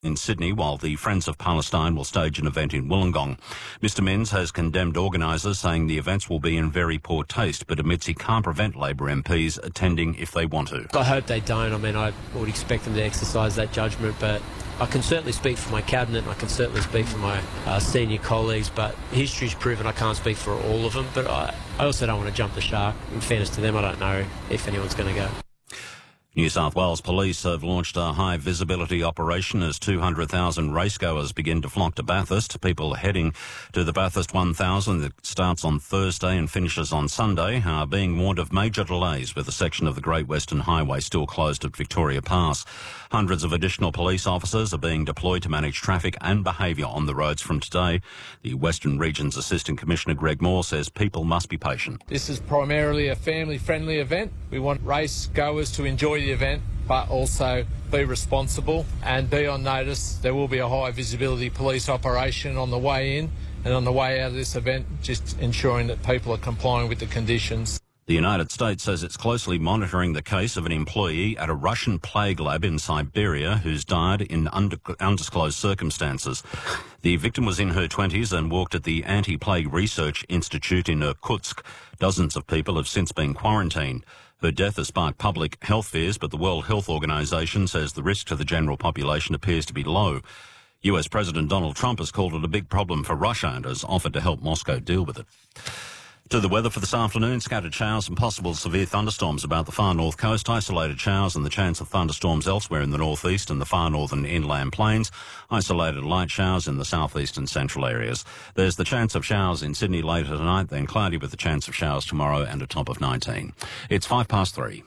in Sydney, while the Friends of Palestine will stage an event in Wollongong. Mr Minns has condemned organisers, saying the events will be in very poor taste, but admits he can't prevent Labor MPs attending if they want to. I hope they don't. I mean, I would expect them to exercise that judgment, but I can certainly speak for my cabinet, and I can certainly speak for my senior colleagues, but history's proven I can't speak for all of them, but I also don't want to jump the shark. In fairness to them, I don't know if anyone's going to go. New South Wales Police have launched a high-visibility operation as 200,000 racegoers begin to flock to Bathurst. People heading to the Bathurst 1000 that starts on Thursday and finishes on Sunday are being warned of major delays, with a section of the Great Western Highway still closed at Victoria Pass. Hundreds of additional police officers are being deployed to manage traffic and behaviour on the roads from today. The Western Region's Assistant Commissioner Greg Moore says people must be patient. This is primarily a family-friendly event. We want race goers to enjoy the event, but also be responsible and be on notice. There will be a high visibility police operation on the way in and on the way out of this event, just ensuring that people are complying with the conditions. The United States says it's closely monitoring the case of an employee at a Russian plague lab in Siberia who's died in undisclosed circumstances. The victim was in her 20s and worked at the Anti-Plague Research Institute in Irkutsk. Dozens of people have since been quarantined. Her death has sparked public health fears, but the World Health Organization says the risk to the general population appears to be low. US President Donald Trump has called it a big problem for Russia and has offered to help Moscow deal with it. To the weather for this afternoon, scattered showers and possible severe thunderstorms about the far north coast, isolated showers and the chance of thunderstorms elsewhere in the northeast and the far northern inland plains, isolated light showers in the southeast and central areas. There's the chance of showers in Sydney later tonight, then cloudy with the chance of showers tomorrow and a top of 19. It's 3:05.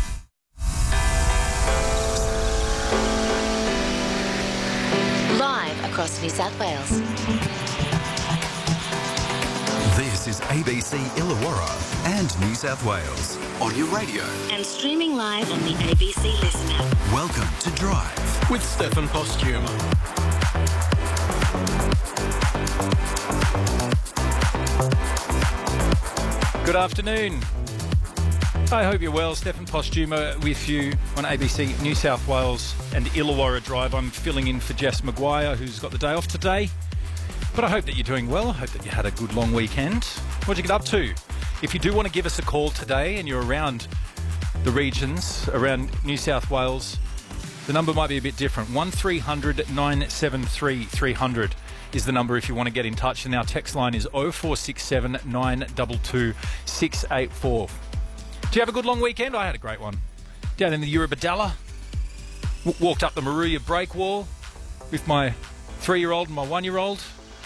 Live across New South Wales. This is ABC Illawarra and New South Wales. On your radio. And streaming live on the ABC Listen app. Welcome to Drive with Stefan Postuma. Good afternoon. I hope you're well. Stefan Postuma with you on ABC New South Wales and Illawarra Drive. I'm filling in for Jess Maguire, who's got the day off today. But I hope that you're doing well. I hope that you had a good long weekend. What'd you get up to? If you do want to give us a call today and you're around the regions, around New South Wales, the number might be a bit different. 1300 973 300 is the number if you want to get in touch. And our text line is 0467 922 684. Do you have a good long weekend? I had a great one. Down in the Eurobodalla. Walked up the Moruya break wall with my 3-year-old and my 1-year-old.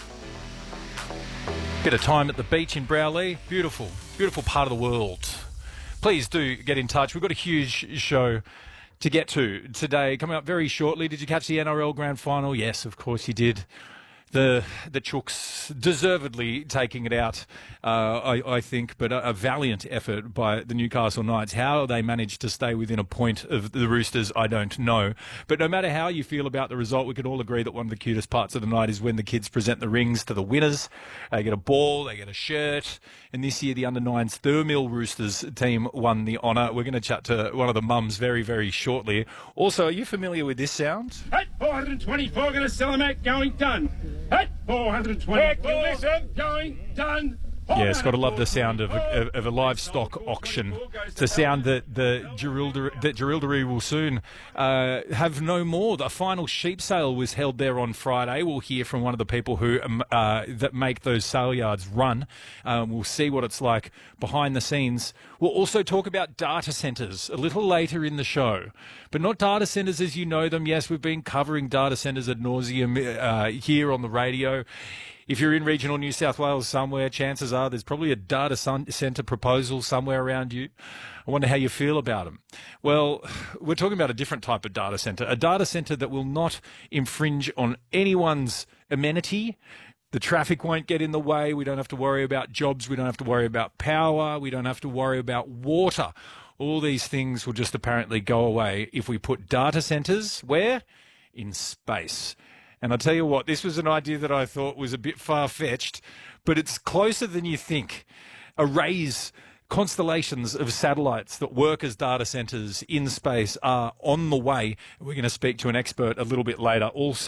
Bit of time at the beach in Browley. Beautiful, beautiful part of the world. Please do get in touch. We've got a huge show to get to today, coming up very shortly. Did you catch the NRL Grand Final? Yes, of course you did. The Chooks deservedly taking it out, I think, but a valiant effort by the Newcastle Knights. How they managed to stay within a point of the Roosters, I don't know. But no matter how you feel about the result, we can all agree that one of the cutest parts of the night is when the kids present the rings to the winners. They get a ball, they get a shirt, and this year the under-9s Thermill Roosters team won the honour. We're going to chat to one of the mums very, very shortly. Also, are you familiar with this sound? At 424, going to sell them out, going done. At 424, listen, going done. Yes, got to love the sound of a livestock auction. It's a sound that Jerilderie will soon have no more. The final sheep sale was held there on Friday. We'll hear from one of the people who that make those sale yards run. We'll see what it's like behind the scenes. We'll also talk about data centres a little later in the show, but not data centres as you know them. Yes, we've been covering data centres ad nauseum here on the radio. If you're in regional New South Wales somewhere, chances are there's probably a data centre proposal somewhere around you. I wonder how you feel about them. Well, we're talking about a different type of data centre, a data centre that will not infringe on anyone's amenity. The traffic won't get in the way. We don't have to worry about jobs. We don't have to worry about power. We don't have to worry about water. All these things will just apparently go away if we put data centres where? In space. And I'll tell you what, this was an idea that I thought was a bit far-fetched, but it's closer than you think. Arrays constellations of satellites that work as data centres in space are on the way. We're going to speak to an expert a little bit later. Also